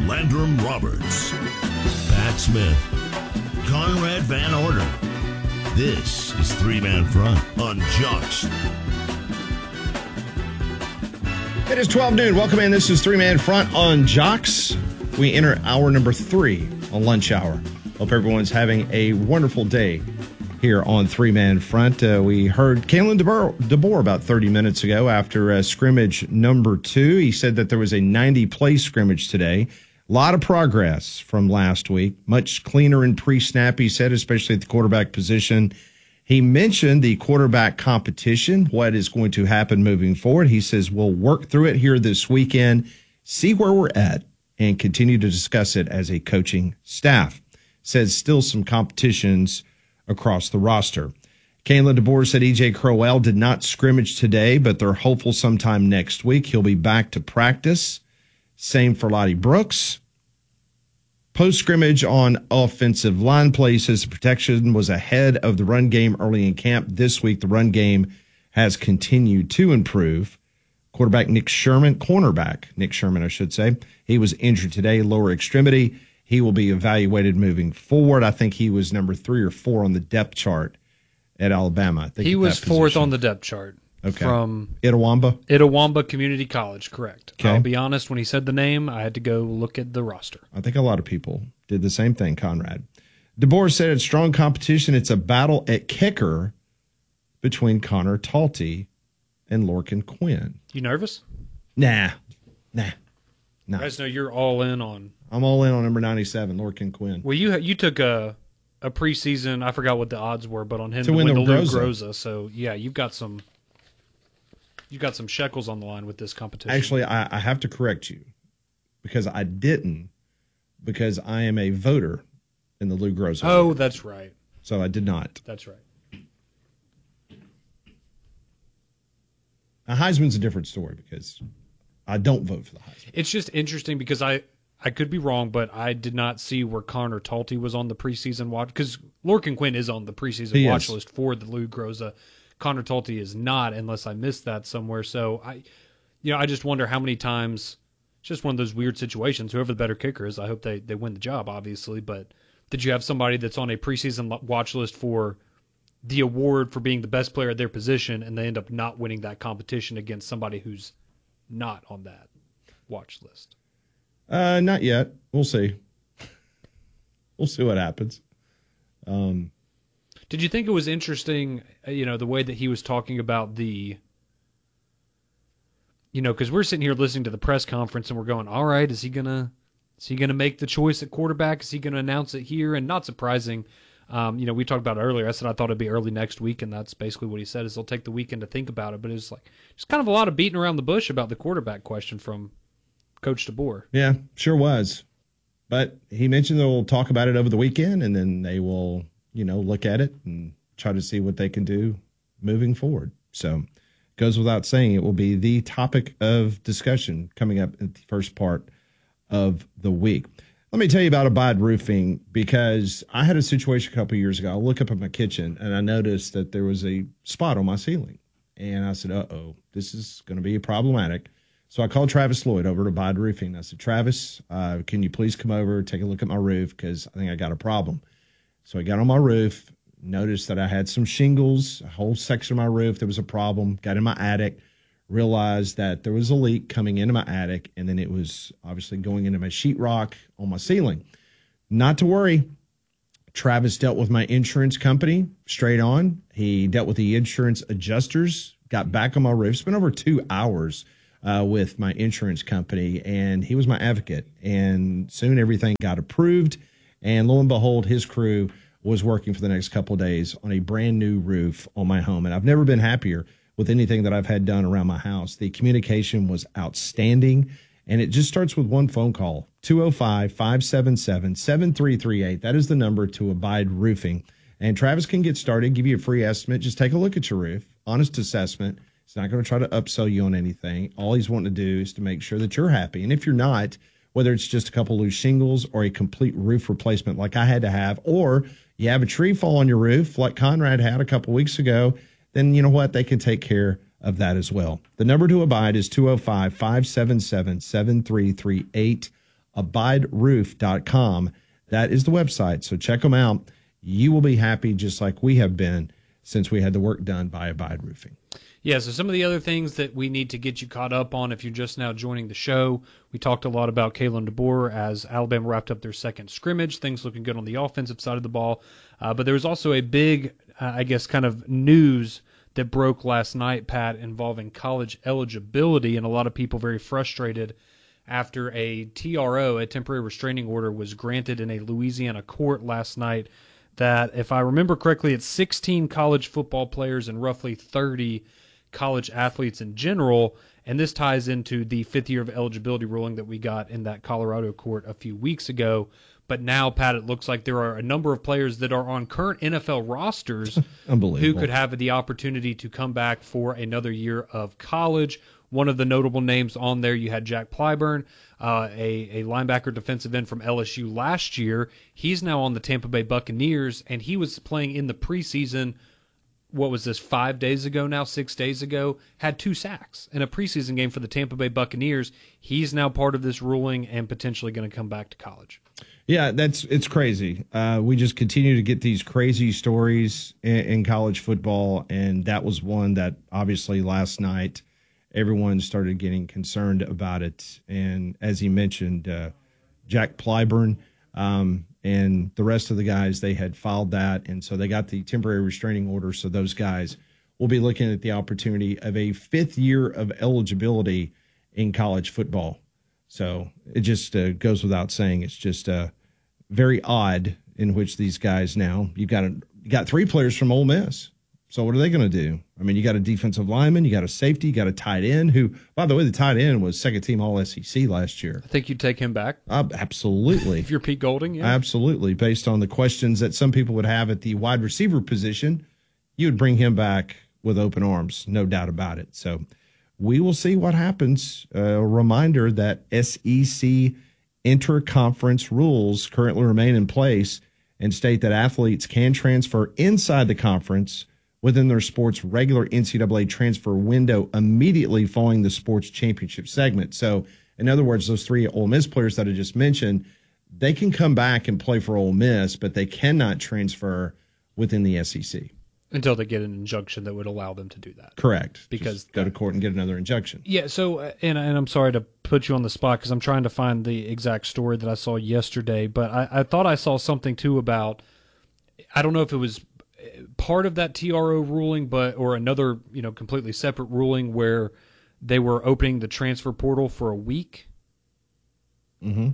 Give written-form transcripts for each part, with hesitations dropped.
Landrum Roberts, Pat Smith, Conrad Van Order. This is Three Man Front on Jocks. It is 12 noon. Welcome in. This is Three Man Front on Jocks. We enter hour number 3 on lunch hour. Hope everyone's having a wonderful day here on Three Man Front. We heard Kalen DeBoer about 30 minutes ago after scrimmage number 2. He said that there was a 90-play scrimmage today. A lot of progress from last week. Much cleaner in pre-snap, he said, especially at the quarterback position. He mentioned the quarterback competition, what is going to happen moving forward. He says we'll work through it here this weekend, see where we're at, and continue to discuss it as a coaching staff. Says still some competitions across the roster. Kalen DeBoer said E.J. Crowell did not scrimmage today, but they're hopeful sometime next week he'll be back to practice. Same for Lottie Brooks. Post-scrimmage on offensive line play says the protection was ahead of the run game early in camp. This week, the run game has continued to improve. Cornerback Nick Sherman, I should say, he was injured today, lower extremity. He will be evaluated moving forward. I think he was number 3 or 4 on the depth chart at Alabama. I think he was 4th on the depth chart. Okay. From Itawamba Community College, correct. Okay. I'll be honest, when he said the name, I had to go look at the roster. I think a lot of people did the same thing, Conrad. DeBoer said it's strong competition. It's a battle at kicker between Connor Talty and Lorcan Quinn. You nervous? Nah. You guys know you're all in on... I'm all in on number 97, Lorcan Quinn. Well, you took a preseason, I forgot what the odds were, but on him to win the Lou Groza. Groza. So, yeah, you've got some shekels on the line with this competition. Actually, I have to correct you because I didn't, because I am a voter in the Lou Groza. Oh, that's right. So I did not. That's right. Now, Heisman's a different story because I don't vote for the Heisman. It's just interesting because I could be wrong, but I did not see where Connor Talty was on the preseason watch, because Lorcan Quinn is on the preseason watch list for the Lou Groza. Connor Talty is not, unless I missed that somewhere. So I just wonder how many times. It's just one of those weird situations. Whoever the better kicker is, I hope they win the job, obviously. But did you have somebody that's on a preseason watch list for the award for being the best player at their position, and they end up not winning that competition against somebody who's not on that watch list? Not yet. We'll see. We'll see what happens. Did you think it was interesting, the way that he was talking about because we're sitting here listening to the press conference and we're going, all right, is he gonna make the choice at quarterback? Is he gonna announce it here? And not surprising, we talked about it earlier. I said I thought it'd be early next week, and that's basically what he said, is he'll take the weekend to think about it. But it's just kind of a lot of beating around the bush about the quarterback question from Coach DeBoer. Yeah, sure was. But he mentioned they'll talk about it over the weekend, and then they will, look at it and try to see what they can do moving forward. So it goes without saying it will be the topic of discussion coming up in the first part of the week. Let me tell you about Abide Roofing, because I had a situation a couple of years ago. I look up at my kitchen, and I noticed that there was a spot on my ceiling. And I said, uh-oh, this is going to be problematic. So I called Travis Lloyd over to Abide Roofing. I said, Travis, can you please come over, take a look at my roof, because I think I got a problem. So I got on my roof, noticed that I had some shingles, a whole section of my roof. There was a problem. Got in my attic, realized that there was a leak coming into my attic, and then it was obviously going into my sheetrock on my ceiling. Not to worry. Travis dealt with my insurance company straight on. He dealt with the insurance adjusters, got back on my roof. Spent over 2 hours with my insurance company, and he was my advocate. And soon everything got approved, and lo and behold, his crew was working for the next couple of days on a brand new roof on my home. And I've never been happier with anything that I've had done around my house. The communication was outstanding, and it just starts with one phone call, 205-577-7338. That is the number to Abide Roofing. And Travis can get started, give you a free estimate. Just take a look at your roof, honest assessment. He's not going to try to upsell you on anything. All he's wanting to do is to make sure that you're happy. And if you're not, whether it's just a couple loose shingles or a complete roof replacement like I had to have, or you have a tree fall on your roof like Conrad had a couple weeks ago, then you know what? They can take care of that as well. The number to Abide is 205-577-7338. abideroof.com. That is the website. So check them out. You will be happy just like we have been since we had the work done by Abide Roofing. Yeah, so some of the other things that we need to get you caught up on if you're just now joining the show, we talked a lot about Kalen DeBoer as Alabama wrapped up their second scrimmage. Things looking good on the offensive side of the ball. But there was also a big, kind of news that broke last night, Pat, involving college eligibility, and a lot of people very frustrated after a TRO, a temporary restraining order, was granted in a Louisiana court last night that, if I remember correctly, it's 16 college football players and roughly 30 college athletes in general, and this ties into the fifth year of eligibility ruling that we got in that Colorado court a few weeks ago. But now, Pat, it looks like there are a number of players that are on current NFL rosters who could have the opportunity to come back for another year of college. One of the notable names on there, you had Jack Plyburn, a linebacker defensive end from LSU last year. He's now on the Tampa Bay Buccaneers, and he was playing in the preseason. What was this, 5 days ago now, 6 days ago, had 2 sacks in a preseason game for the Tampa Bay Buccaneers. He's now part of this ruling and potentially going to come back to college. Yeah, it's crazy. We just continue to get these crazy stories in college football, and that was one that obviously last night everyone started getting concerned about it. And as he mentioned, Jack Plyburn and the rest of the guys, they had filed that, and so they got the temporary restraining order. So those guys will be looking at the opportunity of a 5th year of eligibility in college football. So it just goes without saying. It's just very odd in which these guys now, you got 3 players from Ole Miss. So what are they going to do? I mean, you got a defensive lineman, you got a safety, you got a tight end who, by the way, the tight end was second team All SEC last year. I think you'd take him back. Absolutely. If you're Pete Golding, yeah. Absolutely. Based on the questions that some people would have at the wide receiver position, you would bring him back with open arms, no doubt about it. So we will see what happens. A reminder that SEC interconference rules currently remain in place and state that athletes can transfer inside the conference within their sport's regular NCAA transfer window immediately following the sports championship segment. So, in other words, those 3 Ole Miss players that I just mentioned, they can come back and play for Ole Miss, but they cannot transfer within the SEC. Until they get an injunction that would allow them to do that. Correct. Because just go to court and get another injunction. Yeah, so, and I'm sorry to put you on the spot because I'm trying to find the exact story that I saw yesterday, but I thought I saw something, too, about, I don't know if it was part of that TRO ruling, or another, completely separate ruling where they were opening the transfer portal for a week. Mm-hmm.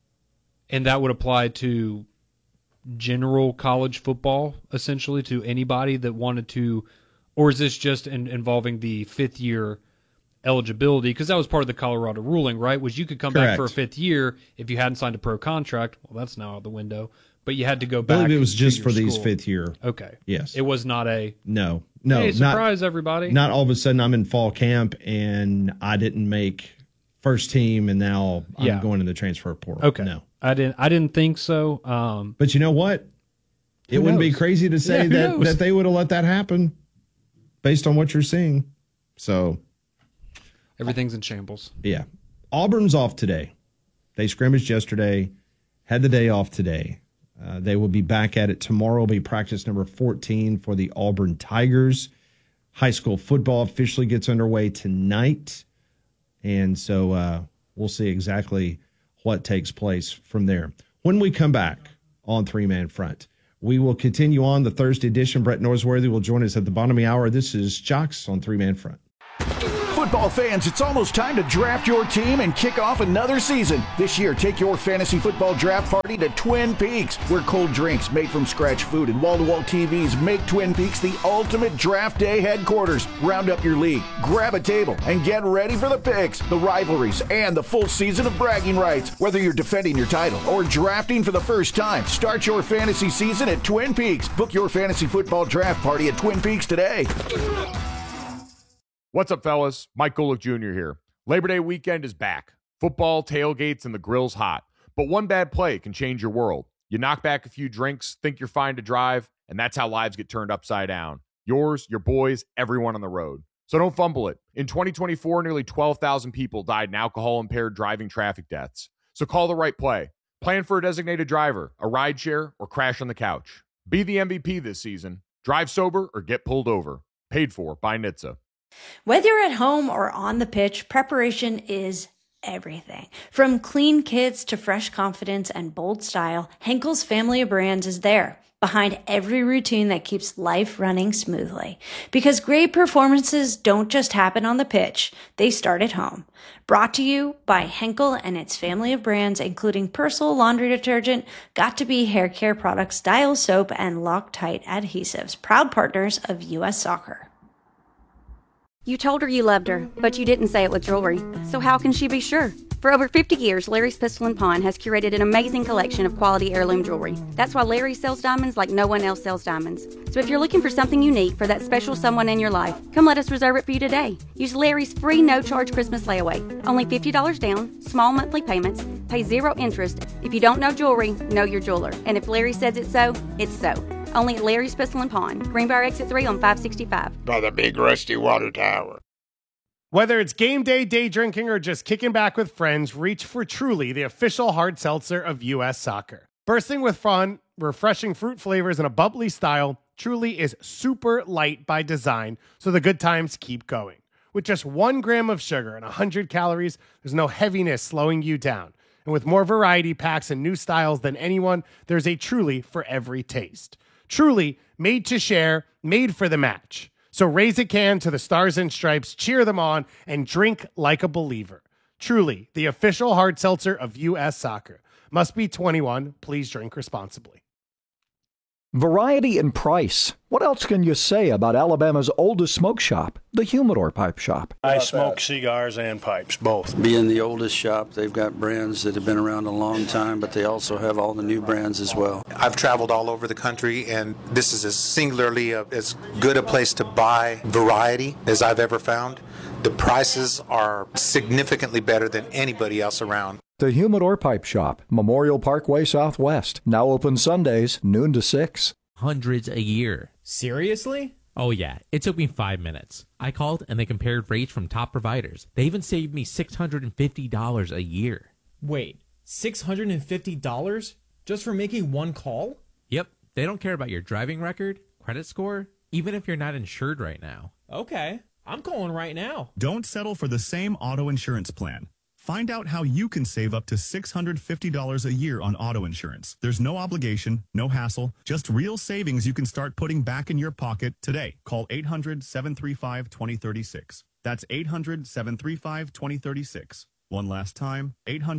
And that would apply to general college football, essentially, to anybody that wanted to, or is this just involving the 5th year eligibility? Because that was part of the Colorado ruling, right? Was you could come Correct. back for a 5th year if you hadn't signed a pro contract. Well, that's now out the window. But you had to go I back. believe it was just for these school. 5th year. Okay. Yes. It was not a No. hey, surprise, everybody. Not all of a sudden I'm in fall camp and I didn't make first team and now I'm going to the transfer portal. Okay. No. I didn't think so. But you know what? It wouldn't be crazy to say that they would have let that happen based on what you're seeing. So everything's in shambles. Yeah. Auburn's off today. They scrimmaged yesterday, had the day off today. They will be back at it tomorrow. Will be practice number 14 for the Auburn Tigers. High school football officially gets underway tonight. And so we'll see exactly what takes place from there. When we come back on Three Man Front, we will continue on the Thursday edition. Brett Norsworthy will join us at the bottom of the hour. This is Jocks on Three Man Front. Football fans, it's almost time to draft your team and kick off another season. This year, take your fantasy football draft party to Twin Peaks, where cold drinks made from scratch food and wall-to-wall TVs make Twin Peaks the ultimate draft day headquarters. Round up your league, grab a table, and get ready for the picks, the rivalries, and the full season of bragging rights. Whether you're defending your title or drafting for the first time, start your fantasy season at Twin Peaks. Book your fantasy football draft party at Twin Peaks today. What's up, fellas? Mike Golick Jr. here. Labor Day weekend is back. Football, tailgates, and the grill's hot. But one bad play can change your world. You knock back a few drinks, think you're fine to drive, and that's how lives get turned upside down. Yours, your boys, everyone on the road. So don't fumble it. In 2024, nearly 12,000 people died in alcohol-impaired driving traffic deaths. So call the right play. Plan for a designated driver, a rideshare, or crash on the couch. Be the MVP this season. Drive sober or get pulled over. Paid for by NHTSA. Whether you're at home or on the pitch, preparation is everything. From clean kits to fresh confidence and bold style, Henkel's family of brands is there, behind every routine that keeps life running smoothly. Because great performances don't just happen on the pitch, they start at home. Brought to you by Henkel and its family of brands, including Persil laundry detergent, Got2b hair care products, Dial soap, and Loctite adhesives, proud partners of U.S. Soccer. You told her you loved her, but you didn't say it with jewelry. So how can she be sure? For over 50 years, Larry's Pistol & Pawn has curated an amazing collection of quality heirloom jewelry. That's why Larry sells diamonds like no one else sells diamonds. So if you're looking for something unique for that special someone in your life, come let us reserve it for you today. Use Larry's free no-charge Christmas layaway. Only $50 down, small monthly payments, pay 0 interest. If you don't know jewelry, know your jeweler. And if Larry says it's so, it's so. Only at Larry's Pistol & Pawn, Greenbrier Exit 3 on 565. By the big rusty water tower. Whether it's game day, day drinking, or just kicking back with friends, reach for Truly, the official hard seltzer of U.S. Soccer. Bursting with fun, refreshing fruit flavors, and a bubbly style, Truly is super light by design, so the good times keep going. With just 1 gram of sugar and 100 calories, there's no heaviness slowing you down. And with more variety packs and new styles than anyone, there's a Truly for every taste. Truly, made to share, made for the match. So raise a can to the Stars and Stripes, cheer them on, and drink like a believer. Truly, the official hard seltzer of U.S. Soccer. Must be 21. Please drink responsibly. Variety and price. What else can you say about Alabama's oldest smoke shop, the Humidor Pipe Shop? I smoke cigars and pipes, both. Being the oldest shop, they've got brands that have been around a long time, but they also have all the new brands as well. I've traveled all over the country, and this is as singularly as good a place to buy variety as I've ever found. The prices are significantly better than anybody else around. The Humidor Pipe Shop, Memorial Parkway Southwest. Now open Sundays, noon to 6. Hundreds a year. Seriously? Oh yeah, it took me 5 minutes. I called and they compared rates from top providers. They even saved me $650 a year. Wait, $650 just for making one call? Yep, they don't care about your driving record, credit score, even if you're not insured right now. Okay, I'm calling right now. Don't settle for the same auto insurance plan. Find out how you can save up to $650 a year on auto insurance. There's no obligation, no hassle, just real savings you can start putting back in your pocket today. Call 800-735-2036. That's 800-735-2036. One last time,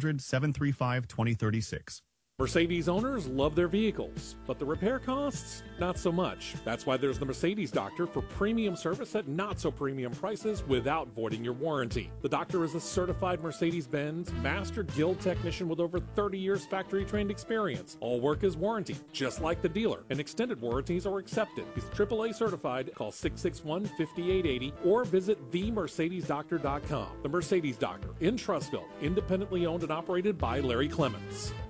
800-735-2036. Mercedes owners love their vehicles, but the repair costs, not so much. That's why there's the Mercedes Doctor for premium service at not so premium prices without voiding your warranty. The Doctor is a certified Mercedes-Benz Master Guild technician with over 30 years factory trained experience. All work is warranty, just like the dealer, and extended warranties are accepted. He's AAA certified. Call 661-5880 or visit themercedesdoctor.com. The Mercedes Doctor in Trussville, independently owned and operated by Larry Clements.